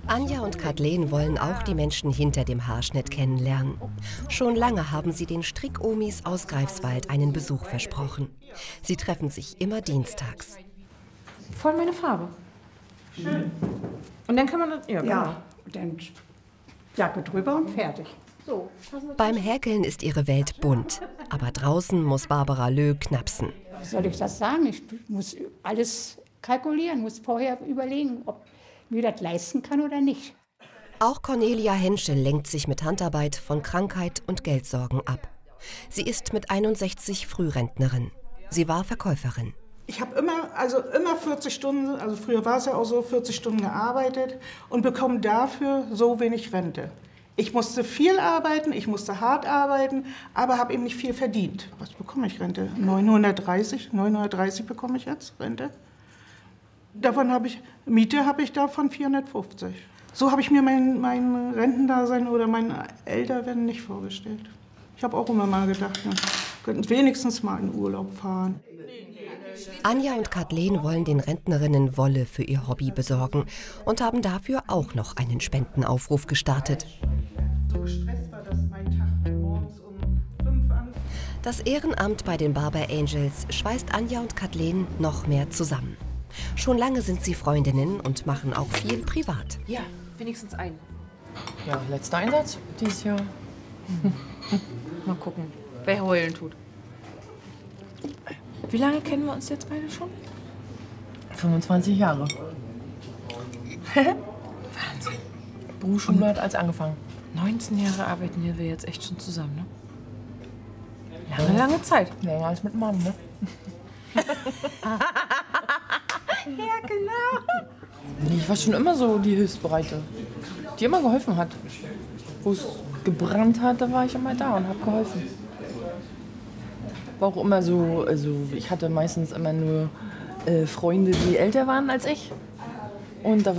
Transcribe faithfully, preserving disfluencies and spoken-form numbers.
Anja und Kathleen wollen auch die Menschen hinter dem Haarschnitt kennenlernen. Schon lange haben sie den Strick-Omis aus Greifswald einen Besuch versprochen. Sie treffen sich immer dienstags. Voll meine Farbe. Schön. Und dann kann man das, ja, genau. Ja, dann Jacke drüber und fertig. So. Beim Häkeln ist ihre Welt bunt, aber draußen muss Barbara Löh knapsen. Wie soll ich das sagen? Ich muss alles kalkulieren, muss vorher überlegen, ob mir das leisten kann oder nicht. Auch Cornelia Henschel lenkt sich mit Handarbeit von Krankheit und Geldsorgen ab. Sie ist mit einundsechzig Frührentnerin. Sie war Verkäuferin. Ich habe immer, also immer vierzig Stunden, also früher war es ja auch so, vierzig Stunden gearbeitet und bekomme dafür so wenig Rente. Ich musste viel arbeiten, ich musste hart arbeiten, aber habe eben nicht viel verdient. Was bekomme ich Rente? neunhundertdreißig, neunhundertdreißig bekomme ich jetzt Rente. Davon habe ich, Miete habe ich davon vierhundertfünfzig. So habe ich mir mein, mein Rentendasein oder mein Älterwerden nicht vorgestellt. Ich habe auch immer mal gedacht, wir könnten wenigstens mal in Urlaub fahren. Anja und Kathleen wollen den Rentnerinnen Wolle für ihr Hobby besorgen und haben dafür auch noch einen Spendenaufruf gestartet. So gestresst war das mein Tag morgens um fünf an. Das Ehrenamt bei den Barber Angels schweißt Anja und Kathleen noch mehr zusammen. Schon lange sind sie Freundinnen und machen auch viel privat. Ja, wenigstens einen. Ja, letzter Einsatz dieses Jahr. Mal gucken, wer heulen tut. Wie lange kennen wir uns jetzt beide schon? fünfundzwanzig Jahre. Wahnsinn. Berufsschule hat als angefangen. neunzehn Jahre arbeiten wir jetzt echt schon zusammen, ne? Lange, lange Zeit. Länger als mit Mann, ne? Ja, genau. Ich war schon immer so die Hilfsbereite, die immer geholfen hat. Wo es gebrannt hat, da war ich immer da und habe geholfen. War auch immer so, also ich hatte meistens immer nur äh, Freunde, die älter waren als ich. Und da